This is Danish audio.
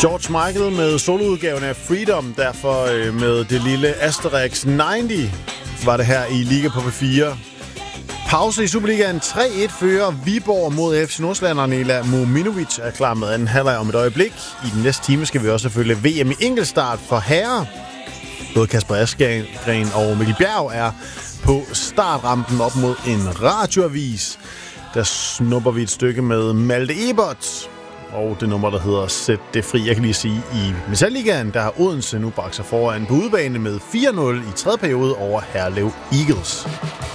George Michael med soloudgaven af Freedom, derfor med det lille Asterix 90 var det her i Liga på P4. Pause i Superligaen. 3-1 fører Viborg mod FC Nordsjælland. Nela Mominovic er klar med anden halvleg om et øjeblik. I den næste time skal vi også følge VM i enkeltstart for herrer. Både Kasper Askren og Mikkel Bjerg er på startrampen op mod en radioavis. Der snupper vi et stykke med Malte Ebert. Og det nummer, der hedder Sæt det fri. Jeg kan lige sige, i Metalligaen, der har Odense nu bragt sig foran på udebane med 4-0 i tredje periode over Herlev Eagles.